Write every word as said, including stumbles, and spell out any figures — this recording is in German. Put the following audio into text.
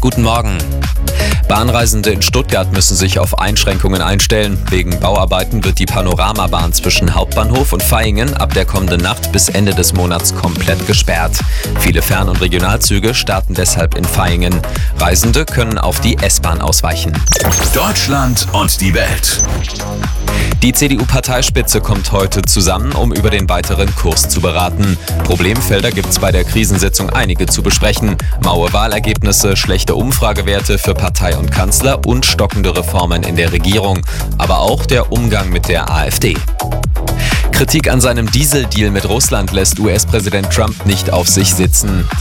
Guten Morgen. Bahnreisende in Stuttgart müssen sich auf Einschränkungen einstellen. Wegen Bauarbeiten wird die Panoramabahn zwischen Hauptbahnhof und Vaihingen ab der kommenden Nacht bis Ende des Monats komplett gesperrt. Viele Fern- und Regionalzüge starten deshalb in Vaihingen. Reisende können auf die S-Bahn ausweichen. Deutschland und die Welt. Die C D U-Parteispitze kommt heute zusammen, um über den weiteren Kurs zu beraten. Problemfelder gibt es bei der Krisensitzung einige zu besprechen. Maue Wahlergebnisse, schlechte Umfragewerte für Partei und Kanzler und stockende Reformen in der Regierung. Aber auch der Umgang mit der AfD. Kritik an seinem Dieseldeal mit Russland lässt U S-Präsident Trump nicht auf sich sitzen.